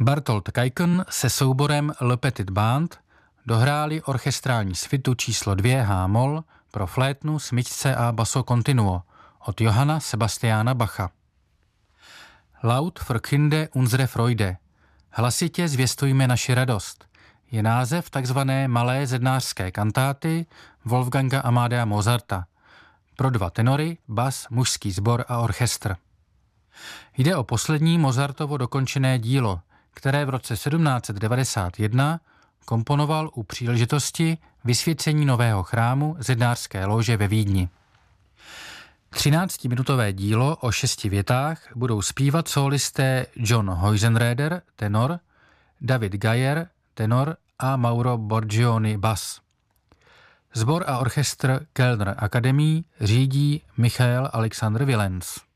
Bartolt Kajken se souborem Le Petit Band dohráli orchestrální svitu číslo 2 H-moll pro flétnu, smyčce a basso continuo od Johanna Sebastiana Bacha. Laut verkünde unsere Freude, hlasitě zvěstujme naši radost, je název takzvané malé zednářské kantáty Wolfganga Amadea Mozarta pro 2 tenory, bas, mužský sbor a orchestr. Jde o poslední Mozartovo dokončené dílo, které v roce 1791 komponoval u příležitosti vysvěcení nového chrámu zednářské lóže ve Vídni. 13minutové dílo o 6 větách budou zpívat sólisté John Heusenreder, tenor, David Geyer, tenor a Mauro Borgioni, bas. Sbor a orchestr Kellner Akademie řídí Michael Alexander Willens.